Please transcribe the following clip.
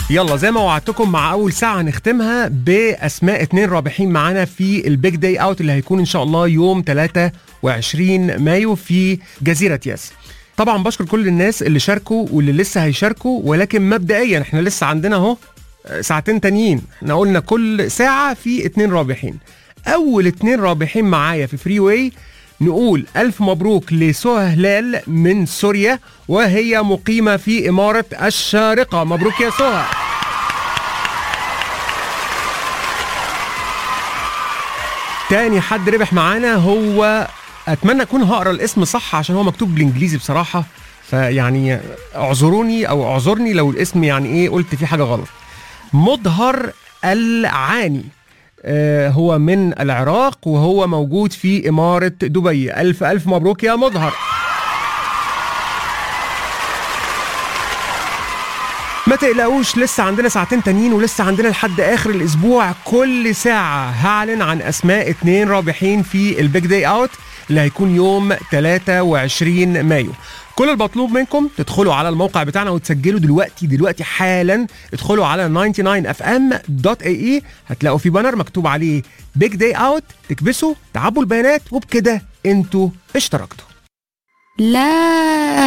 يلا زي ما وعدتكم مع اول ساعه هنختمها باسماء 2 رابحين معانا في البيج داي اوت اللي هيكون ان شاء الله يوم 23 مايو في جزيره ياس. طبعا بشكر كل الناس اللي شاركوا واللي لسه هيشاركوا، ولكن مبدئيا احنا لسه عندنا اهو ساعتين تانيين. احنا قلنا كل ساعه في 2 رابحين. اول 2 رابحين معايا في فري واي نقول ألف مبروك لسهى هلال من سوريا، وهي مقيمة في إمارة الشارقة. مبروك يا سهى. تاني حد ربح معانا هو، أتمنى أكون هقرأ الاسم صح عشان هو مكتوب بالإنجليزي بصراحة، فيعني اعذروني أو اعذرني لو الاسم يعني إيه قلت فيه حاجة غلط. مظهر العاني، هو من العراق وهو موجود في إمارة دبي. ألف ألف مبروك يا مظهر. ما تقلقوش، لسه عندنا ساعتين تانيين ولسه عندنا لحد آخر الأسبوع. كل ساعة هعلن عن أسماء 2 رابحين في البيج داي أوت اللي هيكون يوم 23 مايو. كل المطلوب منكم تدخلوا على الموقع بتاعنا وتسجلوا دلوقتي حالا. ادخلوا على 99fm.ae، هتلاقوا في بانر مكتوب عليه بيج داي اوت، تكبسوا تعبوا البيانات وبكده انتوا اشتركتوا. لا